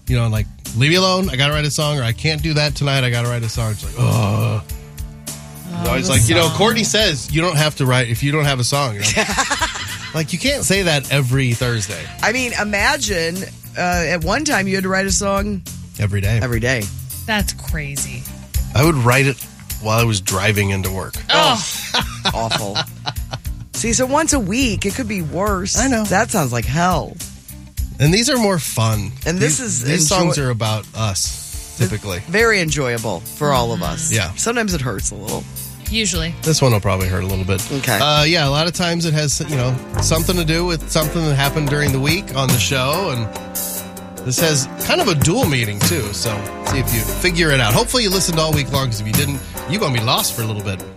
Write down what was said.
like, leave me alone, I gotta write a song, or I can't do that tonight, I gotta write a song. It's like, oh. It's always like, Courtney says you don't have to write if you don't have a song. Like, you can't say that every Thursday. I mean, imagine at one time you had to write a song every day. Every day. That's crazy. I would write it while I was driving into work. Oh. Awful. See, so once a week, it could be worse. I know. That sounds like hell. And these are more fun. And these songs are about us, typically. Very enjoyable for all of us. Yeah. Sometimes it hurts a little. Usually. This one will probably hurt a little bit. Okay. Yeah, a lot of times it has, something to do with something that happened during the week on the show. And this has kind of a dual meaning, too. So see if you figure it out. Hopefully you listened all week long, because if you didn't, you're going to be lost for a little bit.